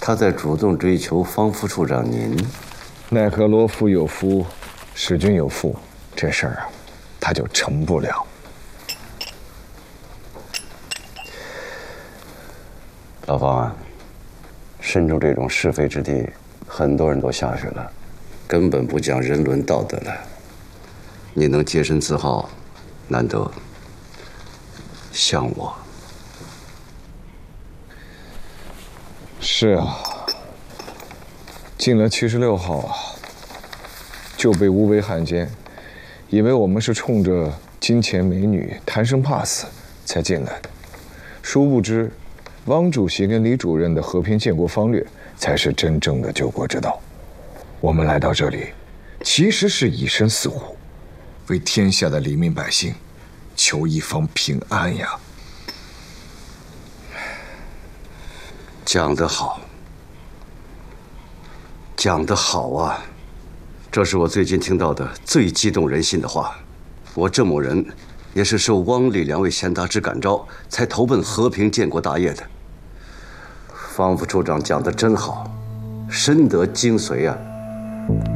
他在主动追求方副处长您。 奈何罗夫有夫，使君有妇，这事儿啊，他就成不了。 老方啊，身处这种是非之地，很多人都下去了，根本不讲人伦道德了。你能洁身自好，难得。像我。 是啊，进了76号啊，就被诬为汉奸，以为我们是冲着金钱美女贪生怕死才进来的，殊不知，汪主席跟李主任的和平建国方略才是真正的救国之道。我们来到这里，其实是以身饲虎，为天下的黎民百姓求一方平安呀。 讲得好，讲得好啊！这是我最近听到的最激动人心的话。我郑某人也是受汪李两位贤达之感召，才投奔和平建国大业的。方副处长讲得真好，深得精髓啊！